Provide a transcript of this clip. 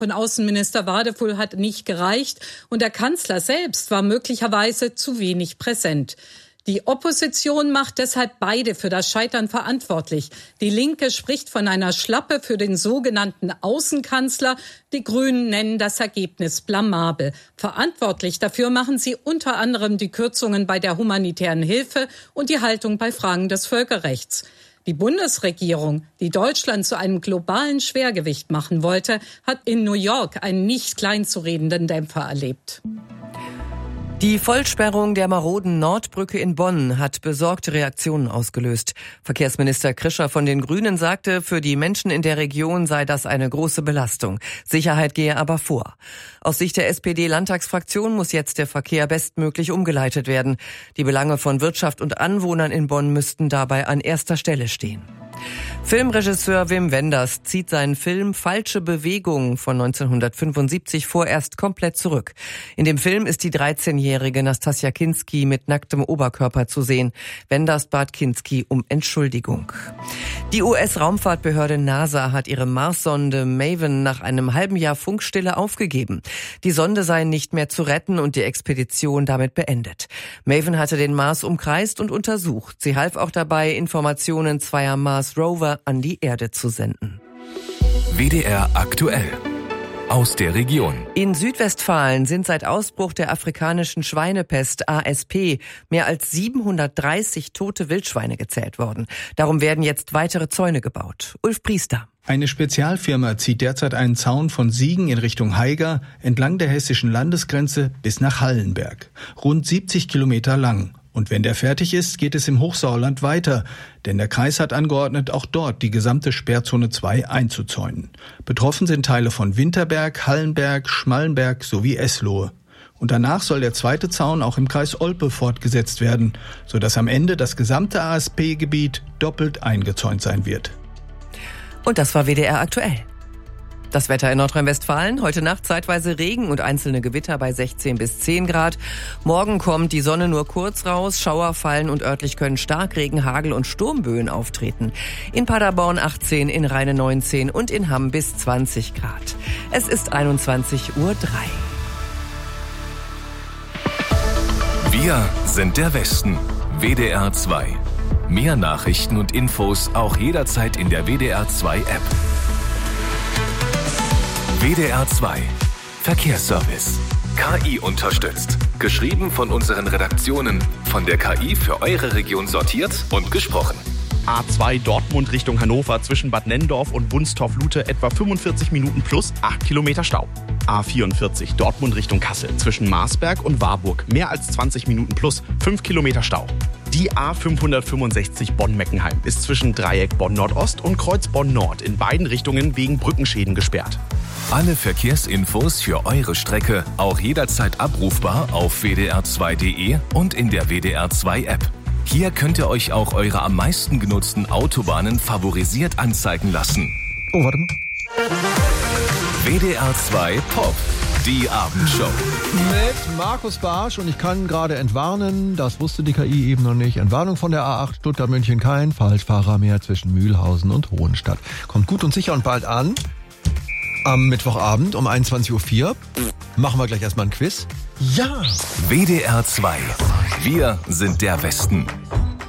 von Außenminister Wadefull hat nicht gereicht und der Kanzler selbst war möglicherweise zu wenig präsent. Die Opposition macht deshalb beide für das Scheitern verantwortlich. Die Linke spricht von einer Schlappe für den sogenannten Außenkanzler. Die Grünen nennen das Ergebnis blamabel. Verantwortlich dafür machen sie unter anderem die Kürzungen bei der humanitären Hilfe und die Haltung bei Fragen des Völkerrechts. Die Bundesregierung, die Deutschland zu einem globalen Schwergewicht machen wollte, hat in New York einen nicht kleinzuredenden Dämpfer erlebt. Die Vollsperrung der maroden Nordbrücke in Bonn hat besorgte Reaktionen ausgelöst. Verkehrsminister Krischer von den Grünen sagte, für die Menschen in der Region sei das eine große Belastung. Sicherheit gehe aber vor. Aus Sicht der SPD-Landtagsfraktion muss jetzt der Verkehr bestmöglich umgeleitet werden. Die Belange von Wirtschaft und Anwohnern in Bonn müssten dabei an erster Stelle stehen. Filmregisseur Wim Wenders zieht seinen Film Falsche Bewegung von 1975 vorerst komplett zurück. In dem Film ist die 13-jährige Nastassja Kinski mit nacktem Oberkörper zu sehen. Wenders bat Kinski um Entschuldigung. Die US-Raumfahrtbehörde NASA hat ihre Marssonde Maven nach einem halben Jahr Funkstille aufgegeben. Die Sonde sei nicht mehr zu retten und die Expedition damit beendet. Maven hatte den Mars umkreist und untersucht. Sie half auch dabei, Informationen zweier Mars-Rover an die Erde zu senden. WDR aktuell. Aus der Region. In Südwestfalen sind seit Ausbruch der afrikanischen Schweinepest ASP mehr als 730 tote Wildschweine gezählt worden. Darum werden jetzt weitere Zäune gebaut. Ulf Priester. Eine Spezialfirma zieht derzeit einen Zaun von Siegen in Richtung Haiger entlang der hessischen Landesgrenze bis nach Hallenberg. Rund 70 Kilometer lang. Und wenn der fertig ist, geht es im Hochsauerland weiter, denn der Kreis hat angeordnet, auch dort die gesamte Sperrzone 2 einzuzäunen. Betroffen sind Teile von Winterberg, Hallenberg, Schmallenberg sowie Eslohe. Und danach soll der zweite Zaun auch im Kreis Olpe fortgesetzt werden, sodass am Ende das gesamte ASP-Gebiet doppelt eingezäunt sein wird. Und das war WDR aktuell. Das Wetter in Nordrhein-Westfalen. Heute Nacht zeitweise Regen und einzelne Gewitter bei 16 bis 10 Grad. Morgen kommt die Sonne nur kurz raus. Schauer fallen und örtlich können Starkregen, Hagel und Sturmböen auftreten. In Paderborn 18, in Rheine 19 und in Hamm bis 20 Grad. Es ist 21:03 Uhr. Wir sind der Westen. WDR 2. Mehr Nachrichten und Infos auch jederzeit in der WDR 2 App. WDR 2 Verkehrsservice. KI unterstützt. Geschrieben von unseren Redaktionen. Von der KI für eure Region sortiert und gesprochen. A2 Dortmund Richtung Hannover zwischen Bad Nenndorf und Wunstorf-Lute etwa 45 Minuten plus 8 Kilometer Stau. A44 Dortmund Richtung Kassel zwischen Marsberg und Warburg mehr als 20 Minuten plus 5 Kilometer Stau. Die A565 Bonn-Meckenheim ist zwischen Dreieck Bonn-Nordost und Kreuz Bonn-Nord in beiden Richtungen wegen Brückenschäden gesperrt. Alle Verkehrsinfos für eure Strecke auch jederzeit abrufbar auf wdr2.de und in der WDR 2 App. Hier könnt ihr euch auch eure am meisten genutzten Autobahnen favorisiert anzeigen lassen. Oh, warte mal. WDR 2 Pop, die Abendshow. Mit Markus Barsch und ich kann gerade entwarnen, das wusste die KI eben noch nicht. Entwarnung von der A8 Stuttgart-München, kein Falschfahrer mehr zwischen Mühlhausen und Hohenstadt. Kommt gut und sicher und bald an. Am Mittwochabend um 21:04 Uhr machen wir gleich erstmal ein Quiz. Ja! WDR 2. Wir sind der Westen.